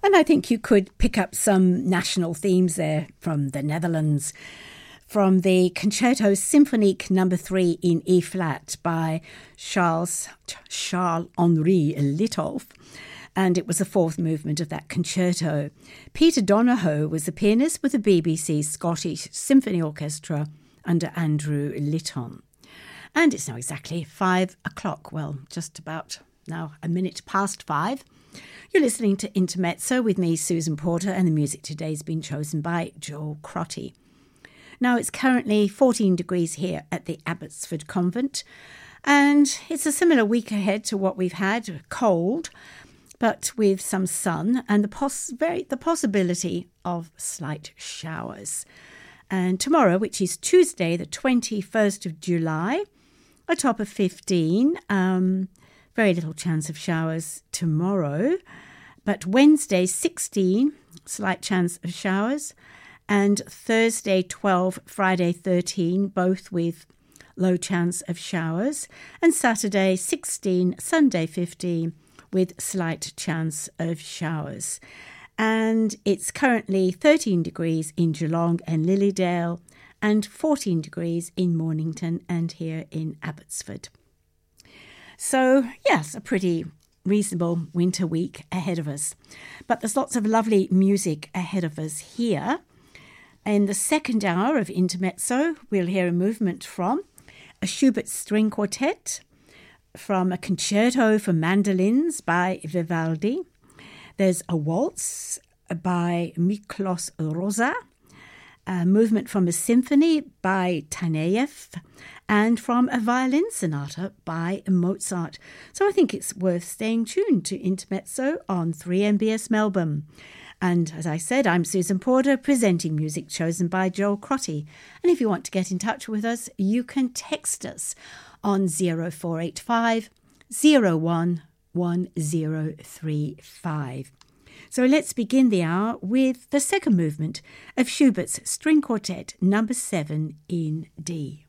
And I think you could pick up some national themes there from the Netherlands, from the Concerto Symphonique No. 3 in E-flat by Charles-Henri Litolff. And it was the fourth movement of that concerto. Peter Donohoe was the pianist with the BBC Scottish Symphony Orchestra under Andrew Litton. And it's now exactly 5 o'clock. Well, just about now a minute past 5. You're listening to Intermezzo with me, Susan Porter, and the music today has been chosen by Joel Crotty. Now, it's currently 14 degrees here at the Abbotsford Convent, and it's a similar week ahead to what we've had, cold, but with some sun and the possibility of slight showers. And tomorrow, which is Tuesday, the 21st of July, a top of 15, very little chance of showers tomorrow. But Wednesday, 16, slight chance of showers. And Thursday, 12, Friday, 13, both with low chance of showers. And Saturday, 16, Sunday, 15, with slight chance of showers. And it's currently 13 degrees in Geelong and Lilydale and 14 degrees in Mornington and here in Abbotsford. So, yes, a pretty reasonable winter week ahead of us. But there's lots of lovely music ahead of us here. In the second hour of Intermezzo, we'll hear a movement from a Schubert String Quartet, from a concerto for mandolins by Vivaldi. There's a waltz by Miklos Rozsa, a movement from a symphony by Taneyev, and from a violin sonata by Mozart. So I think it's worth staying tuned to Intermezzo on 3MBS Melbourne. And as I said, I'm Susan Porter, presenting music chosen by Joel Crotty. And if you want to get in touch with us, you can text us on 0485 011035. So let's begin the hour with the second movement of Schubert's String Quartet No. 7 in D.